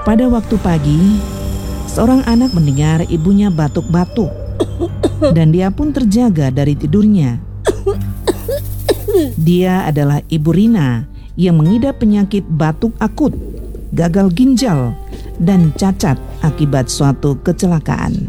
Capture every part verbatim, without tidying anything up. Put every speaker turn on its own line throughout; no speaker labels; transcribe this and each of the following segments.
Pada waktu pagi, seorang anak mendengar ibunya batuk-batuk dan dia pun terjaga dari tidurnya. Dia adalah Ibu Rina yang mengidap penyakit batuk akut, gagal ginjal, dan cacat akibat suatu kecelakaan.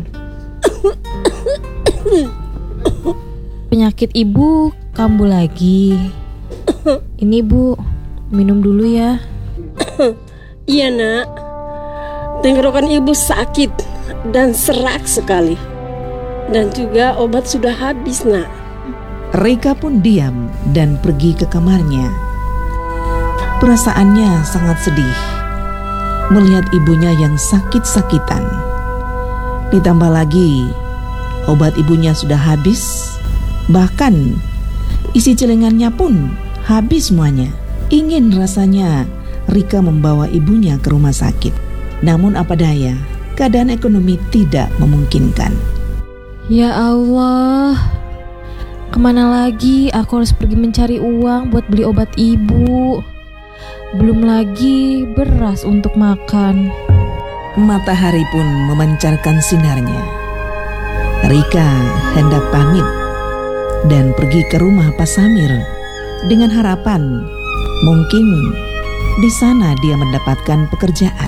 Penyakit ibu kambuh lagi. Ini bu, minum dulu ya.
Iya nak, tenggorokan ibu sakit dan serak sekali. Dan juga obat sudah habis nak.
Rika pun diam dan pergi ke kamarnya. Perasaannya sangat sedih melihat ibunya yang sakit-sakitan. Ditambah lagi, obat ibunya sudah habis. Bahkan isi celengannya pun habis semuanya. Ingin rasanya Rika membawa ibunya ke rumah sakit. Namun apa daya, keadaan ekonomi tidak memungkinkan.
Ya Allah, kemana lagi aku harus pergi mencari uang buat beli obat ibu? Belum lagi beras untuk makan.
Matahari pun memancarkan sinarnya. Rika hendak pamit dan pergi ke rumah Pak Samir dengan harapan mungkin di sana dia mendapatkan pekerjaan.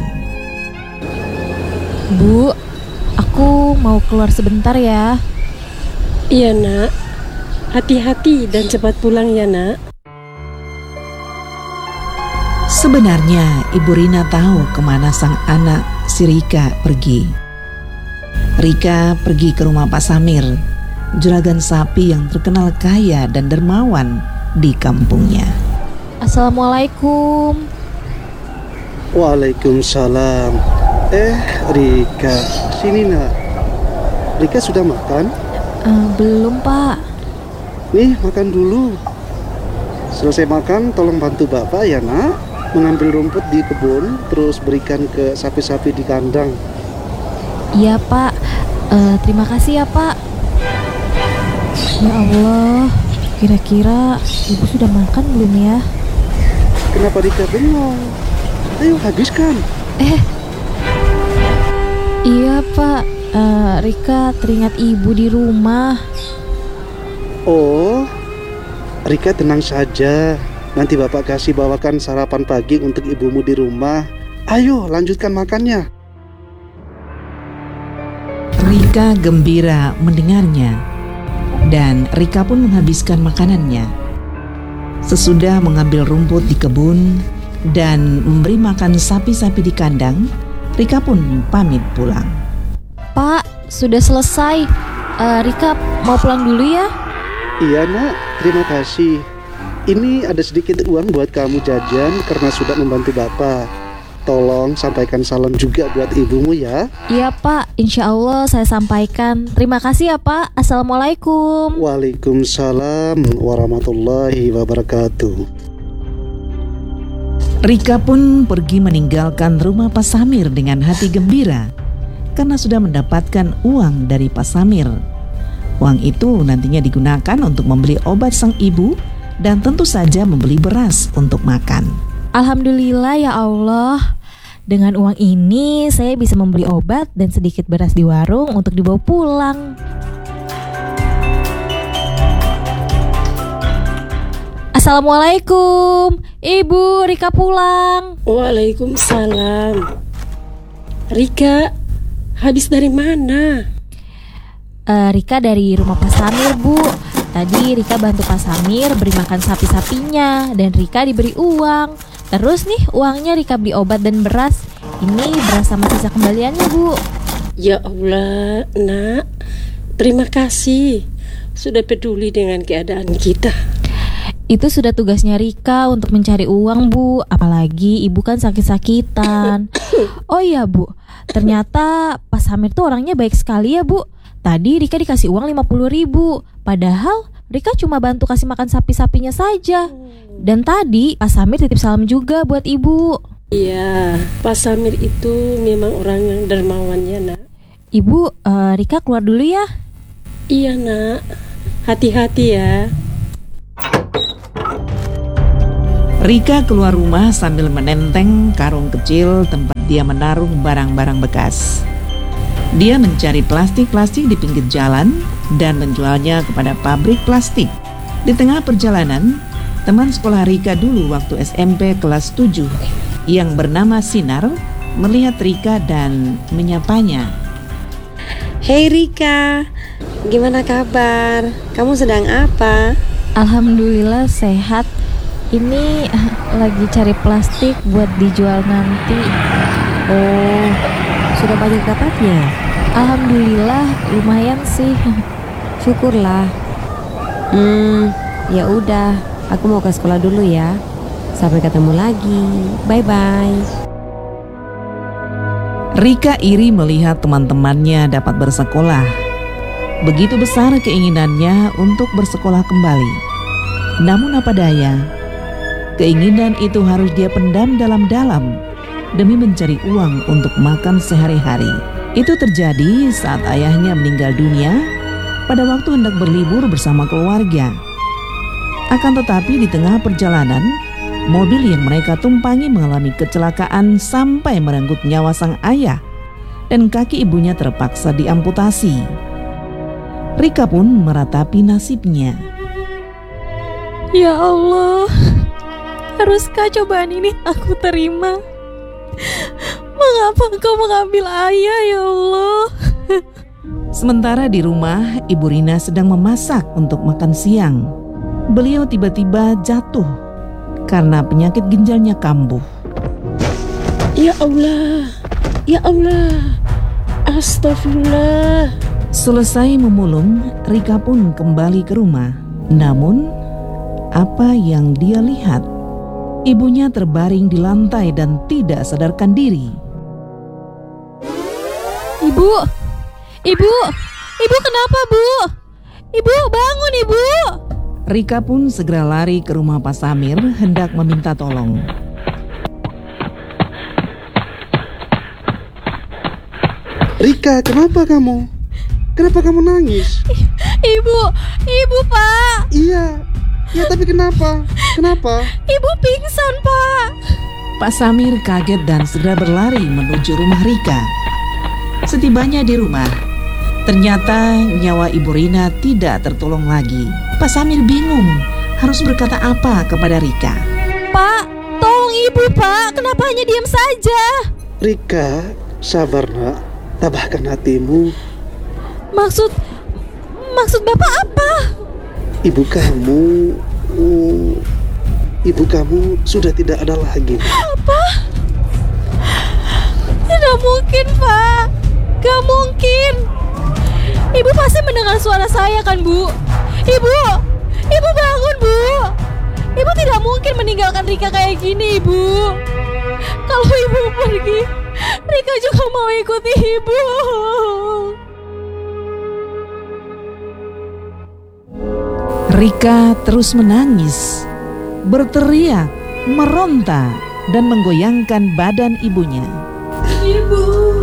Bu, aku mau keluar sebentar ya.
Iya nak, hati-hati dan cepat pulang ya nak.
Sebenarnya Ibu Rina tahu kemana sang anak si Rika pergi. Rika pergi ke rumah Pak Samir, juragan sapi yang terkenal kaya dan dermawan di kampungnya.
Assalamualaikum.
Waalaikumsalam. Eh Rika, sini nak. Rika sudah makan?
Uh, belum pak.
Nih makan dulu. Selesai makan tolong bantu bapak ya nak, mengambil rumput di kebun, terus berikan ke sapi-sapi di kandang.
Iya pak, uh, terima kasih ya pak. Ya Allah, kira-kira ibu sudah makan belum ya?
Kenapa Rika bengong? Ayo habiskan.
Eh, iya pak, uh, Rika teringat ibu di rumah.
Oh, Rika tenang saja. Nanti bapak kasih bawakan sarapan pagi untuk ibumu di rumah. Ayo lanjutkan makannya.
Rika gembira mendengarnya dan Rika pun menghabiskan makanannya. Sesudah mengambil rumput di kebun dan memberi makan sapi-sapi di kandang, Rika pun pamit pulang.
Pak, sudah selesai. uh, Rika mau pulang dulu ya?
Iya nak, terima kasih. Ini ada sedikit uang buat kamu jajan karena sudah membantu bapak. Tolong sampaikan salam juga buat ibumu ya.
Iya pak, insya Allah saya sampaikan. Terima kasih ya pak. Assalamualaikum.
Waalaikumsalam warahmatullahi wabarakatuh.
Rika pun pergi meninggalkan rumah Pak Samir dengan hati gembira karena sudah mendapatkan uang dari Pak Samir. Uang itu nantinya digunakan untuk membeli obat sang ibu dan tentu saja membeli beras untuk makan.
Alhamdulillah ya Allah. Dengan uang ini saya bisa membeli obat dan sedikit beras di warung untuk dibawa pulang. Assalamualaikum, Ibu Rika pulang.
Waalaikumsalam. Rika, habis dari mana?
Uh, Rika dari rumah Pak Samir bu. Tadi Rika bantu Pak Samir beri makan sapi-sapinya dan Rika diberi uang. Terus nih uangnya Rika beli obat dan beras. Ini beras sama sisa kembaliannya bu.
Ya Allah nak, terima kasih sudah peduli dengan keadaan kita.
Itu sudah tugasnya Rika untuk mencari uang bu. Apalagi ibu kan sakit-sakitan. Oh iya bu, ternyata Pak Samir tuh orangnya baik sekali ya bu. Tadi Rika dikasih uang lima puluh ribu. Padahal Rika cuma bantu kasih makan sapi-sapinya saja. Dan tadi Pak Samir titip salam juga buat ibu.
Iya, Pak Samir itu memang orang yang dermawan ya nak.
Ibu, uh, Rika keluar dulu ya.
Iya nak, hati-hati ya.
Rika keluar rumah sambil menenteng karung kecil tempat dia menaruh barang-barang bekas. Dia mencari plastik-plastik di pinggir jalan dan menjualnya kepada pabrik plastik. Di tengah perjalanan, teman sekolah Rika dulu waktu S M P kelas tujuh yang bernama Sinar melihat Rika dan menyapanya.
Hei Rika, gimana kabar? Kamu sedang apa?
Alhamdulillah sehat. Ini lagi cari plastik buat dijual nanti.
Oh, sudah banyak dapatnya?
Alhamdulillah lumayan sih.
Syukurlah. Hmm, ya udah, aku mau ke sekolah dulu ya. Sampai ketemu lagi. Bye-bye.
Rika iri melihat teman-temannya dapat bersekolah. Begitu besar keinginannya untuk bersekolah kembali. Namun apa daya, keinginan itu harus dia pendam dalam-dalam demi mencari uang untuk makan sehari-hari. Itu terjadi saat ayahnya meninggal dunia pada waktu hendak berlibur bersama keluarga. Akan tetapi di tengah perjalanan, mobil yang mereka tumpangi mengalami kecelakaan sampai merenggut nyawa sang ayah dan kaki ibunya terpaksa diamputasi. Rika pun meratapi nasibnya.
Ya Allah, haruskah cobaan ini aku terima? Mengapa engkau mengambil ayah ya Allah?
Sementara di rumah, Ibu Rina sedang memasak untuk makan siang. Beliau tiba-tiba jatuh karena penyakit ginjalnya kambuh.
Ya Allah, ya Allah, astagfirullah.
Selesai memulung, Rika pun kembali ke rumah. Namun, apa yang dia lihat? Ibunya terbaring di lantai dan tidak sadarkan diri.
Ibu, ibu, ibu kenapa bu? Ibu bangun ibu.
Rika pun segera lari ke rumah Pak Samir hendak meminta tolong.
Rika, kenapa kamu? Kenapa kamu nangis?
Ibu, ibu Pak.
Iya, iya tapi kenapa? Kenapa?
Ibu pingsan Pak.
Pak Samir kaget dan segera berlari menuju rumah Rika. Setibanya di rumah, ternyata nyawa Ibu Rina tidak tertolong lagi. Pak Samir bingung harus berkata apa kepada Rika.
Pak, tolong ibu Pak, kenapa hanya diam saja?
Rika, sabar nak, tabahkan hatimu.
Maksud, maksud Bapak apa?
Ibu kamu, uh, ibu kamu sudah tidak ada lagi.
Apa? Tidak mungkin Pak, gak mungkin. Ibu pasti mendengar suara saya kan Bu? Ibu, ibu bangun Bu. Ibu tidak mungkin meninggalkan Rika kayak gini Ibu. Kalau ibu pergi, Rika juga mau ikuti ibu.
Rika terus menangis, berteriak, meronta, dan menggoyangkan badan ibunya.
Ibu,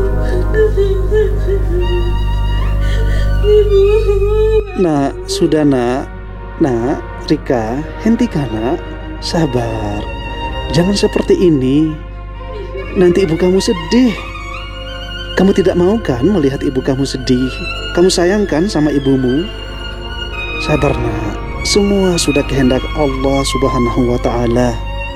ibu.
Nak, sudah nak, nak, Rika, hentikan nak, sabar. Jangan seperti ini, nanti ibu kamu sedih. Kamu tidak mau kan melihat ibu kamu sedih? Kamu sayangkan sama ibumu? Sabar nak, semua sudah kehendak Allah Subhanahu wa ta'ala.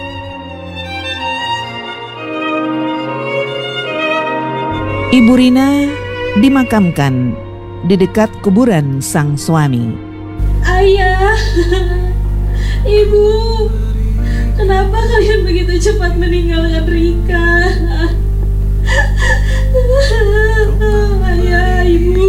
Ibu Rina dimakamkan di dekat kuburan sang suami.
Ayah, ibu, kenapa kalian begitu cepat meninggalkan Rika? Ayah, ibu.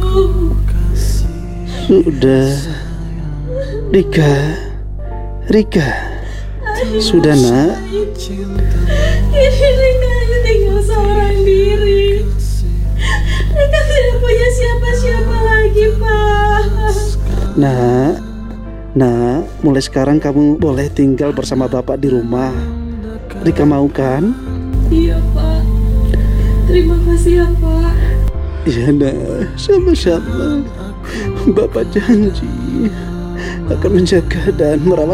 Sudah, Rika, Rika, sudah nak.
Ini Rika hanya tinggal seorang diri. Rika tidak punya siapa-siapa lagi, Pak.
Nak, nak, mulai sekarang kamu boleh tinggal bersama bapak di rumah. Rika mau kan?
Iya, Pak. Terima kasih ya, Pak.
Iya nak, sama-sama. Bapak janji akan menjaga dan merawat